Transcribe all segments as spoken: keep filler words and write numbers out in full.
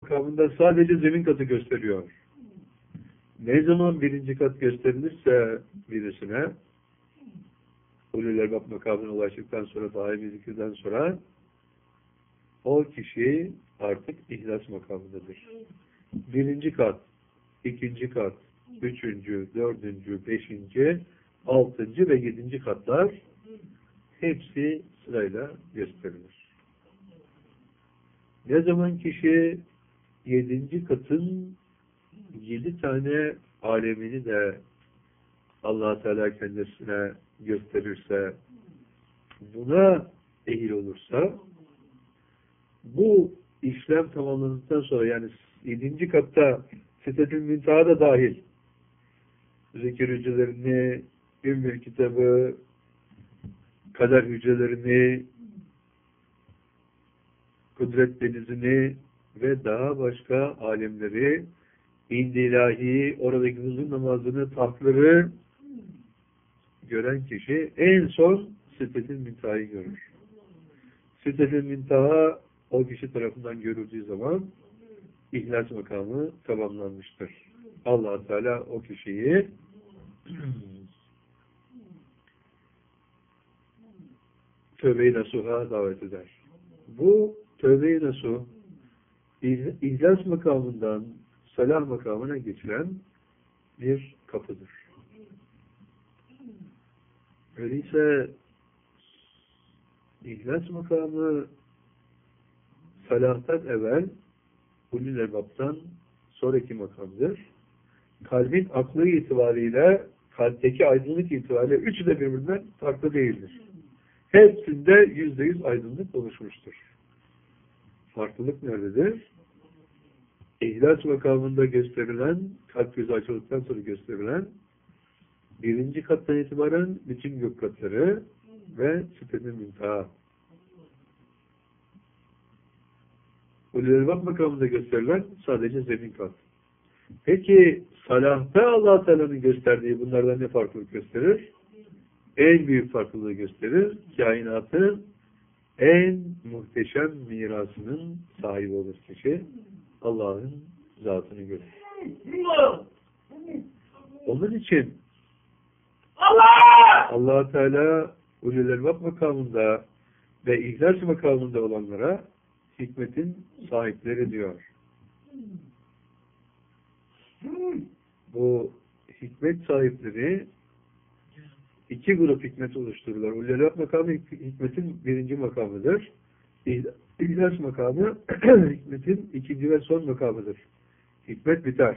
makamında sadece zemin katı gösteriyor. Ne zaman birinci kat gösterilirse birisine, ulul elbab makamına ulaştıktan sonra, daimi zikirden sonra, o kişi artık ihlas makamındadır. Birinci kat, ikinci kat, üçüncü, dördüncü, beşinci, altıncı ve yedinci katlar hepsi sırayla gösterilir. Ne zaman kişi yedinci katın yedi tane alemini de Allah Teala kendisine gösterirse, buna ehil olursa, bu işlem tamamlandıktan sonra, yani yedinci katta Sidretül Münteha da dahil, zikir hücrelerini, Ümmül Kitabı, kader hücrelerini, kudret denizini ve daha başka alemleri, İnd-i ilahi, oradaki huzur namazını, tahtları gören kişi en son Sidretül Münteha'yı görür. Sidretül Münteha o kişi tarafından görüldüğü zaman ihlas makamı tamamlanmıştır. Allah Teala o kişiyi tövbe-i nasuha davet eder. Bu tövbe-i nasuh ihlas makamından salah makamına geçiren bir kapıdır. Öyleyse ihlas makamı salahtan evvel ulul elbaptan sonraki makamdır. Kalbin aklı itibariyle, kalpteki aydınlık itibariyle üçü de birbirinden farklı değildir. Hepsinde yüzde yüz aydınlık oluşmuştur. Farklılık nerededir? İhlas makamında gösterilen, kalp gözü açıldıktan sonra gösterilen birinci kattan itibaren bütün gök katları ve Sidretül Münteha. Ulul elbab makamında gösterilen sadece zemin kat. Peki salahta Allah Teala'nın gösterdiği bunlardan ne farklılık gösterir? En büyük farklılığı gösterir. Kainatın en muhteşem mirasının sahibi olur kişi. Allah'ın zatını görür. Onun için Allah Allah Teala ulul elbab makamında ve ihlas makamında olanlara hikmetin sahipleri diyor. Bu hikmet sahipleri iki grup hikmet oluştururlar. Ulul elbab makamı hikmetin birinci makamıdır. İhlas makamı hikmetin ikinci ve son makamıdır. Hikmet biter.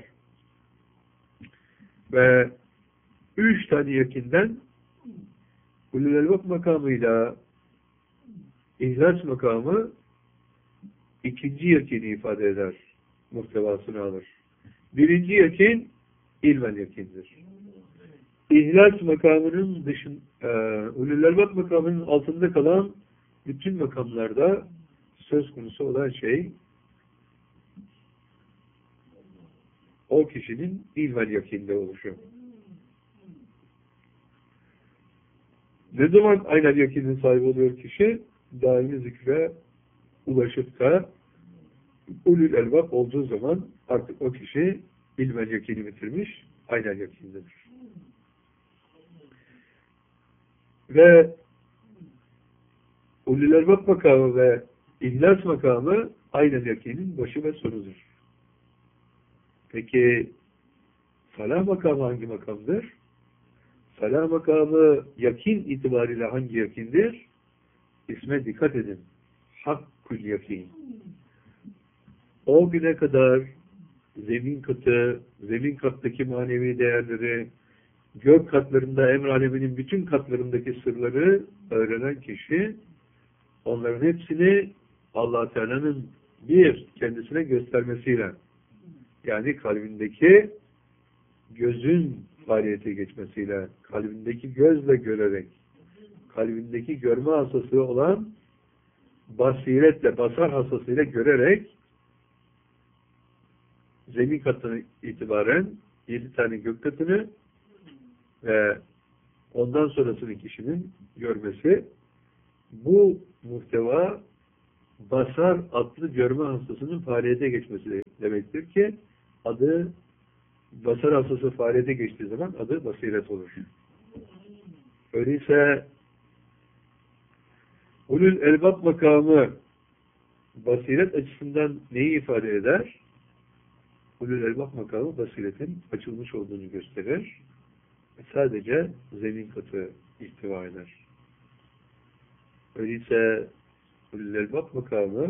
Ve üç tane yakinden ulul elbab makamıyla ihlas makamı ikinci yakini ifade eder. Muhtevasını alır. Birinci yakin ilmen yakindir. İhlas makamının dışın, e, ulul elbab makamının altında kalan bütün makamlarda söz konusu olan şey o kişinin ilmen yakinde oluşu. Ne zaman aynen yakinin sahibi oluyor kişi? Daimi zikre ulaşıp da ulul elbab olduğu zaman artık o kişi ilmen yakini bitirmiş, aynen yakindedir. Ve ulul elbab makamı ve ihlas makamı aynen yakinin başı ve sonudur. Peki salah makamı hangi makamdır? Salah makamı yakin itibariyle hangi yakindir? İsme dikkat edin. Hakkul yakin. O güne kadar zemin katı, zemin kattaki manevi değerleri, gök katlarında, emr aleminin bütün katlarındaki sırları öğrenen kişi, onların hepsini Allah Teala'nın bir kendisine göstermesiyle, yani kalbindeki gözün faaliyete geçmesiyle, kalbindeki gözle görerek, kalbindeki görme hasası olan basiretle, basar hasasıyla görerek zemin katına itibaren yedi tane gök katını ve ondan sonrasını kişinin görmesi, bu muhteva basar aklı görme hastasının faaliyete geçmesi demektir ki adı basar hastası faaliyete geçtiği zaman adı basiret olur. Öyleyse ulul elbab makamı basiret açısından neyi ifade eder? Ulul elbab makamı basiretin açılmış olduğunu gösterir. Sadece zemin katı ihtiva eder. Öyleyse ulul elbab makamı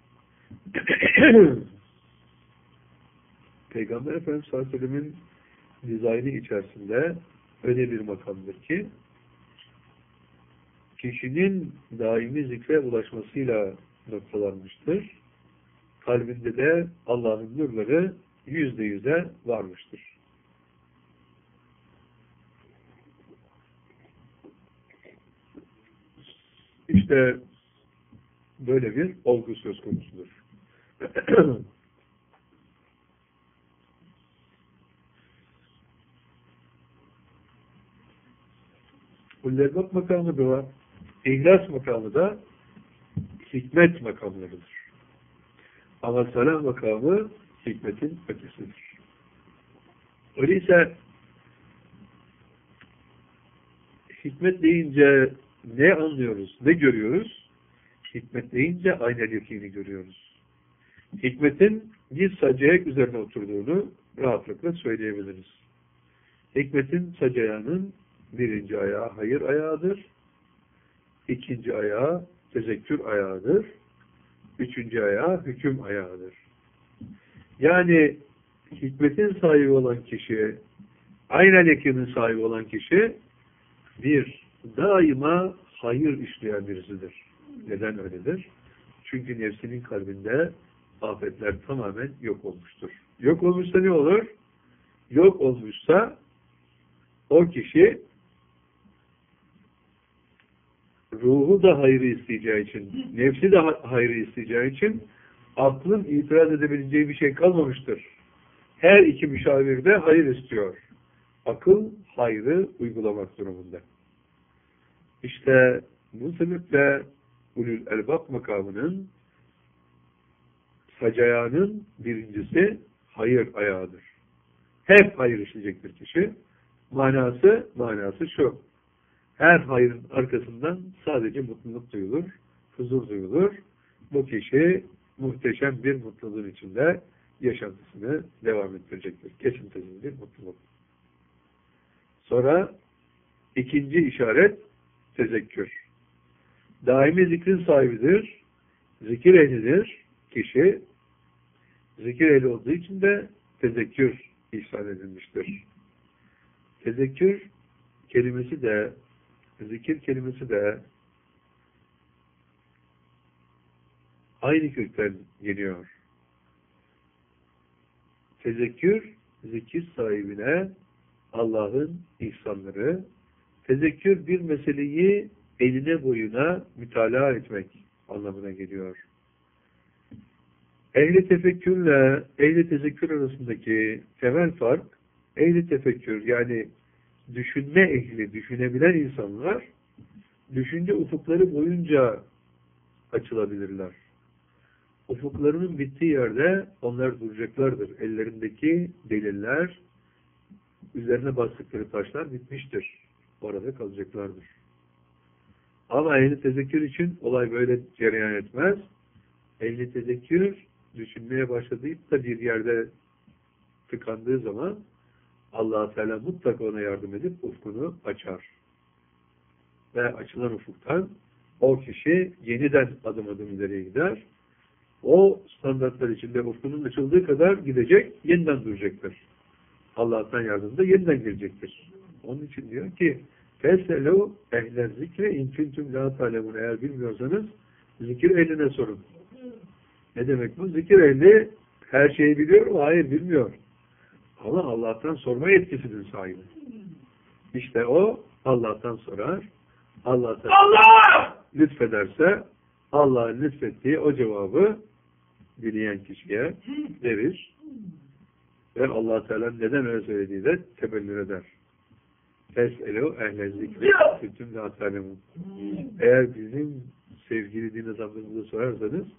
Peygamber Efendimiz sallallahu aleyhi ve sellem'in dizaynı içerisinde öyle bir makamdır ki kişinin daimi zikre ulaşmasıyla noktalanmıştır. Kalbinde de Allah'ın nurları yüzde yüze varmıştır. İşte böyle bir olgu söz konusudur. Ullerbab makamı da, ihlas makamı da hikmet makamlarıdır. Ama salam makamı hikmetin ötesidir. Öyleyse hikmet deyince ne anlıyoruz, ne görüyoruz? Hikmet deyince aynel yakini görüyoruz. Hikmetin bir sacayek üzerine oturduğunu rahatlıkla söyleyebiliriz. Hikmetin sacayağının birinci ayağı hayır ayağıdır. İkinci ayağı tezekkür ayağıdır. Üçüncü ayağı hüküm ayağıdır. Yani hikmetin sahibi olan kişi, aynel yakinin sahibi olan kişi bir, daima hayır işleyen birisidir. Neden öyledir? Çünkü nefsinin kalbinde afetler tamamen yok olmuştur. Yok olmuşsa ne olur? Yok olmuşsa o kişi ruhu da hayrı isteyeceği için, nefsi de hayrı isteyeceği için aklın itiraz edebileceği bir şey kalmamıştır. Her iki müşavir de hayır istiyor. Akıl hayrı uygulamak durumunda. İşte bu sebeple ulul elbab makamının sacayağının birincisi hayır ayağıdır. Hep hayır işleyecektir kişi. Manası, manası şu. Her hayrın arkasından sadece mutluluk duyulur, huzur duyulur. Bu kişi muhteşem bir mutluluğun içinde yaşantısını devam ettirecektir. Kesintisiz bir mutluluk. Sonra ikinci işaret tezekkür. Daimi zikrin sahibidir. Zikir ehlidir. Kişi zikir ehli olduğu için de tezekkür ihsan edilmiştir. Tezekkür kelimesi de zikir kelimesi de aynı kökten geliyor. Tezekkür, zikir sahibine Allah'ın ihsanları, tezekkür bir meseleyi eline boyuna mütalaa etmek anlamına geliyor. Ehli tefekkürle ehli tezekkür arasındaki temel fark, ehli tefekkür yani düşünme ehli, düşünebilen insanlar düşünce ufukları boyunca açılabilirler. Ufuklarının bittiği yerde onlar duracaklardır. Ellerindeki deliller, üzerine bastıkları taşlar bitmiştir. Orada kalacaklardır. Ama ehli tezekkür için olay böyle cereyan etmez. Ehli tezekkür düşünmeye başlayıp da bir yerde tıkandığı zaman Allah-u Teala mutlaka ona yardım edip ufkunu açar. Ve açılan ufuktan o kişi yeniden adım adım ileriye gider. O standartlar içinde ufkunun açıldığı kadar gidecek, yeniden duracaktır. Allah'tan yardımda yeniden gelecektir. Onun için diyor ki فَسَلُوا اَهْلَ zikre اِنْ كُنْتُمْ لَا تَعْلَمُونَ Eğer bilmiyorsanız zikir ehline sorun. Ne demek bu? Zikir ehli her şeyi biliyor mu? Hayır, bilmiyor. Ama Allah'tan sorma yetkisinin sahibi. İşte o Allah'tan sorar. Allah'tan Allah! lütfederse Allah'ın lütfettiği o cevabı dileyen kişiye verir. Ve Allah Teala neden öyle söylediği de tebellür eder. Fes'elû ehle zikri küntüm lâ ta'lemun. Eğer bizim sevgili din adamlarımıza sorarsanız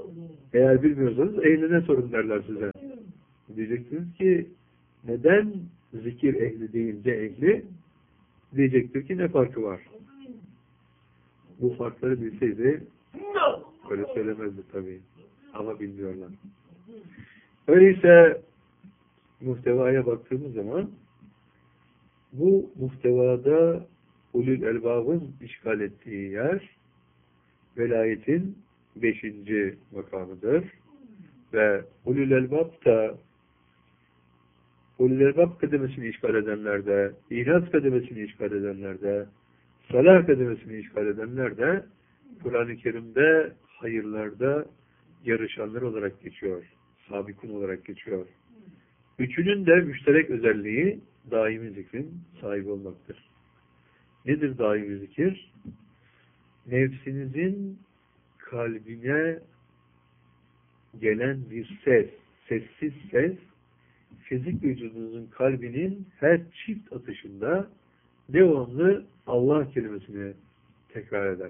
Eğer bilmiyorsanız ehline sorun derler size. Diyeceksiniz ki neden zikir ehli deyince ehli? Diyecektir ki ne farkı var? Bu farkları bilseydi öyle söylemezdi tabii. Ama bilmiyorlar. Öyleyse muhtevaya baktığımız zaman bu muhtevada ulul elbabın işgal ettiği yer velayetin beşinci makamıdır. Ve ulul elbab da ulul elbab kademesini işgal edenlerde, inat kademesini işgal edenlerde, salah kademesini işgal edenlerde Kur'an-ı Kerim'de hayırlarda yarışanlar olarak geçiyor. Sabikun olarak geçiyor. Üçünün de müşterek özelliği daimi zikrin sahibi olmaktır. Nedir daimi zikir? Nefsinizin kalbine gelen bir ses, sessiz ses, fizik vücudunuzun kalbinin her çift atışında devamlı Allah kelimesini tekrar eder.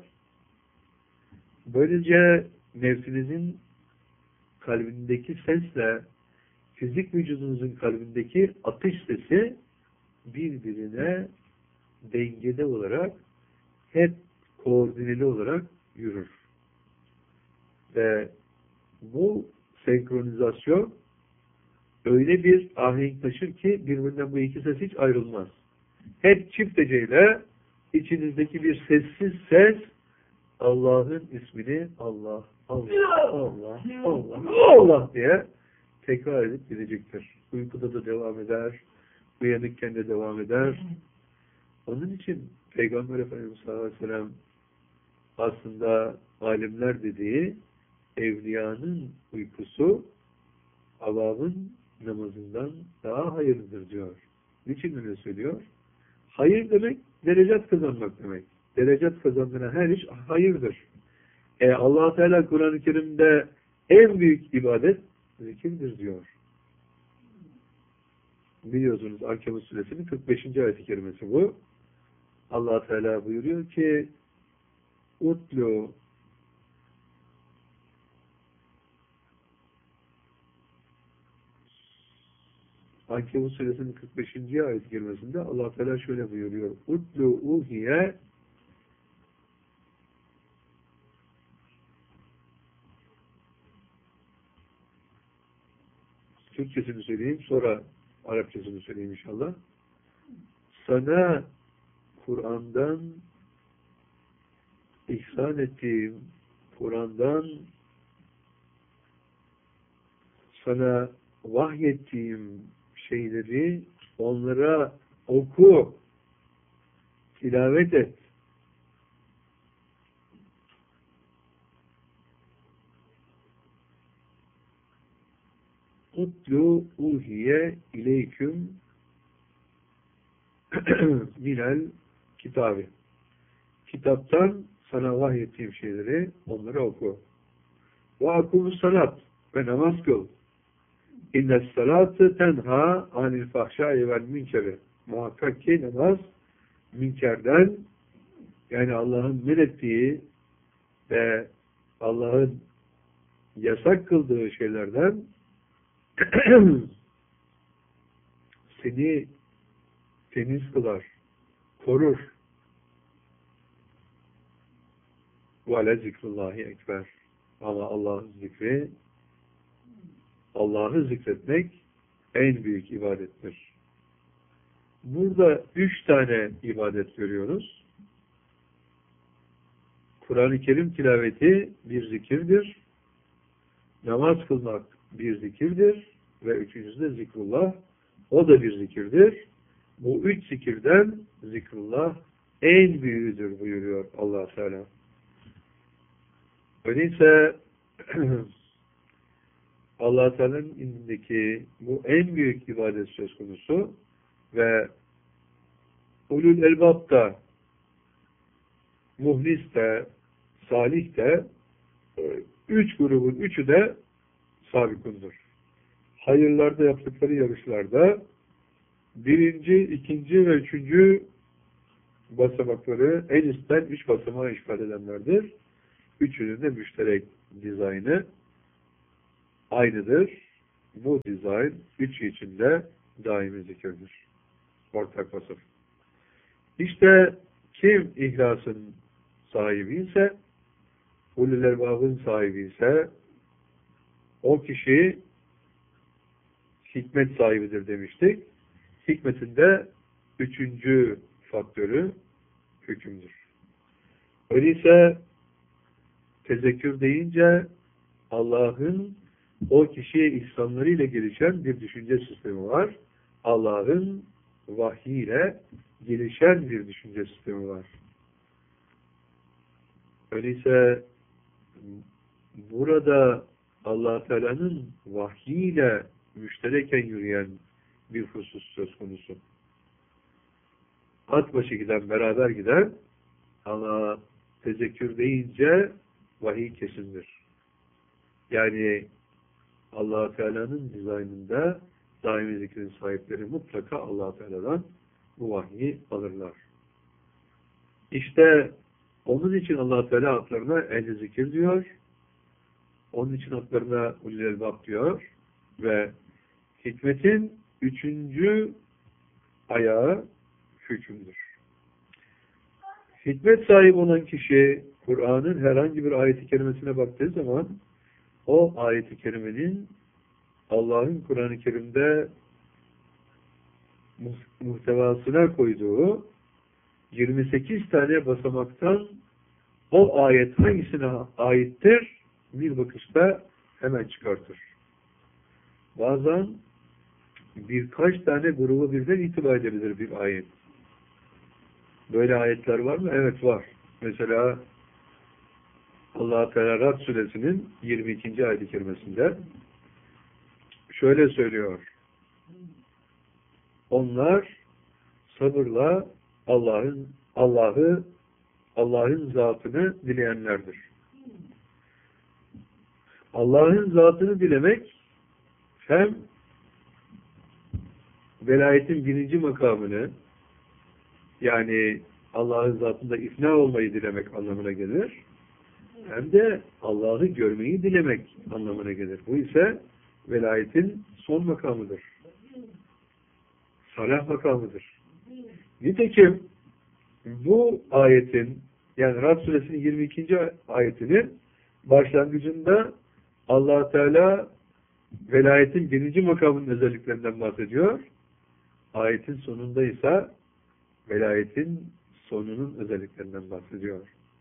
Böylece nefsinizin kalbindeki sesle fizik vücudunuzun kalbindeki atış sesi birbirine dengede olarak hep koordineli olarak yürür. Ve bu senkronizasyon öyle bir ahenk taşır ki birbirinden bu iki ses hiç ayrılmaz. Hep çift heceyle içinizdeki bir sessiz ses Allah'ın ismini Allah, Allah, Allah, Allah, Allah diye tekrar edip gidecektir. Uykuda da devam eder, uyanıkken de devam eder. Onun için Peygamber Efendimiz sallallahu aleyhi ve sellem aslında alimler dediği evliyanın uykusu avamın namazından daha hayırlıdır diyor. Niçin öyle söylüyor? Hayır demek derecat kazanmak demek. Derecat kazandıran her iş hayırdır. E, Allah Teala Kur'an-ı Kerim'de en büyük ibadet zikirdir diyor. Biliyorsunuz Ankebut Suresinin kırk beşinci ayet-i kerimesi bu. Allah Teala buyuruyor ki Utlu Ankebut Suresinin kırk beşinci ayet-i kerimesinde Allah Teala şöyle buyuruyor. Utlu uhiye Türkçesini söyleyeyim, sonra Arapçasını söyleyeyim inşallah. Sana Kur'an'dan ihsan ettiğim, Kur'an'dan sana vahyettiğim şeyleri onlara oku, tilavet et. Utlu uhiye ileyküm minel kitabı. Kitaptan sana vahyettiğim şeyleri onlara oku. Ve akumus salat ve namaz kıl. İnnes salatı tenha anil fahşai vel münkeri. Muhakkak ki namaz münkerden, yani Allah'ın men ettiği ve Allah'ın yasak kıldığı şeylerden seni temiz kılar, korur. Ve ale zikrullahi ekber. Ama Allah'ın zikri, Allah'ı zikretmek en büyük ibadettir. Burada üç tane ibadet görüyoruz. Kur'an-ı Kerim tilaveti bir zikirdir. Namaz kılmak bir zikirdir. Ve üçüncüsü de zikrullah. O da bir zikirdir. Bu üç zikirden zikrullah en büyüğüdür buyuruyor Allah Teala. Öyleyse Allah Teala'nın indindeki bu en büyük ibadet söz konusu ve ulul elbab da, muhlis de, salih de, üç grubun üçü de sabikundur. Hayırlarda yaptıkları yarışlarda birinci, ikinci ve üçüncü basamakları en üstten üç basamağı işgal edenlerdir. Üçünün de müşterek dizaynı aynıdır. Bu dizayn üçü içinde daimi zikirdir. Ortak vasıf. İşte kim ihlasın sahibi ise, ulul elbabın sahibi ise, o kişi hikmet sahibidir demiştik. Hikmetin de üçüncü faktörü hükümdür. Öyleyse tezekkür deyince Allah'ın o kişiye ihsanlarıyla gelişen bir düşünce sistemi var. Allah'ın vahyiyle gelişen bir düşünce sistemi var. Öyleyse burada Allah Teala'nın vahyiyle müştereken yürüyen bir husus söz konusu. At başı giden, beraber giden, ama tezekkür deyince vahiy kesindir. Yani Allah Teala'nın dizaynında daimi zikrin sahipleri mutlaka Allah Teala'dan bu vahyi alırlar. İşte onun için Allah Teala adlarına ehli zikir diyor. Onun için adlarına ulul elbab diyor ve hikmetin üçüncü ayağı hükümdür. Hikmet sahibi olan kişi Kur'an'ın herhangi bir ayet-i kerimesine baktığı zaman o ayet-i kerimenin Allah'ın Kur'an-ı Kerim'de muhtevasına koyduğu yirmi sekiz tane basamaktan o ayet hangisine aittir bir bakışta hemen çıkartır. Bazen birkaç tane grubu birden itibar edebilir bir ayet. Böyle ayetler var mı? Evet, var. Mesela Allah-u Teala Rad suresinin yirmi ikinci ayet-i kerimesinde şöyle söylüyor. Onlar sabırla Allah'ın Allah'ı Allah'ın zatını dileyenlerdir. Allah'ın zatını dilemek hem velayetin birinci makamını, yani Allah'ın zatında ifna olmayı dilemek anlamına gelir. Hem de Allah'ı görmeyi dilemek anlamına gelir. Bu ise velayetin son makamıdır. Salah makamıdır. Nitekim bu ayetin, yani Rad suresinin yirmi ikinci ayetinin başlangıcında Allah Teala velayetin birinci makamının özelliklerinden bahsediyor. Ayetin sonunda ise velayetin sonunun özelliklerinden bahsediyor.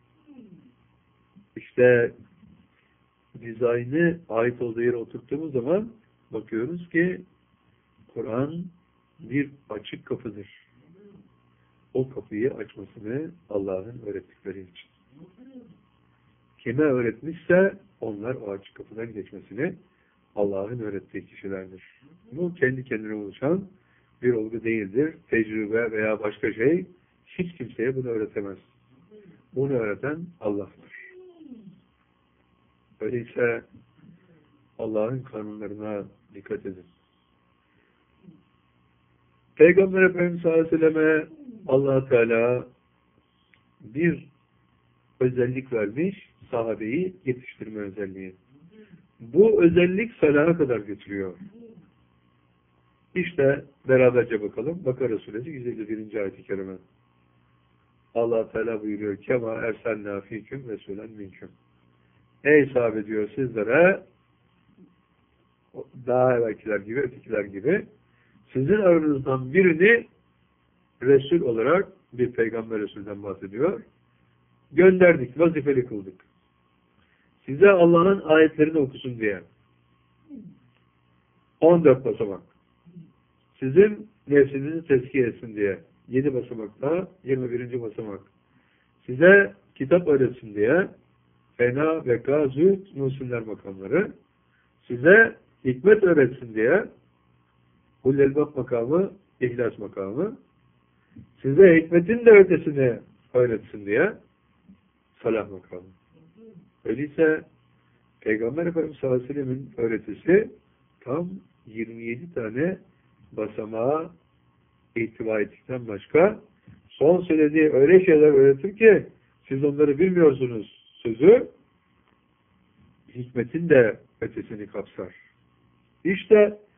İşte dizaynı ait olduğu yere oturttuğumuz zaman bakıyoruz ki Kur'an bir açık kapıdır. O kapıyı açmasını Allah'ın öğrettikleri için. Kime öğretmişse onlar o açık kapıdan geçmesini Allah'ın öğrettiği kişilerdir. Bu kendi kendine oluşan bir olgu değildir. Tecrübe veya başka şey hiç kimseye bunu öğretemez. Bunu öğreten Allah'tır. Öyleyse Allah'ın kanunlarına dikkat edin. Peygamber Efendimiz sallallahu aleyhi ve selleme Allah Teala bir özellik vermiş, sahabeyi yetiştirme özelliği. Bu özellik salaha kadar götürüyor. İşte beraberce bakalım. Bakara suresi yüz elli birinci ayet-i kerime. Allah Teala buyuruyor: "Kema erselnâ fîküm resûlen minküm." Ey sahabe diyor, sizlere daha evvelkiler gibi, ötekiler gibi sizin aranızdan birini Resul olarak, bir peygamber Resul'den bahsediyor, gönderdik, vazifeli kıldık. Size Allah'ın ayetlerini okusun diye. on dört basamak. Sizin nefsinizi tezkiye etsin diye. yedi basamakta yirmi birinci basamak. Size kitap öğretsin diye fena, veka, zühd, nusinler makamları. Size hikmet öğretsin diye ulul elbab makamı, ihlas makamı. Size hikmetin de ötesini öğretsin diye salah makamı. Öyleyse Peygamber Efendimiz sallallahu aleyhi ve sellem'in öğretisi tam yirmi yedi tane basamağa itibar ettikten başka son söylediği öyle şeyler öğretir ki siz onları bilmiyorsunuz sözü hikmetin de ötesini kapsar. İşte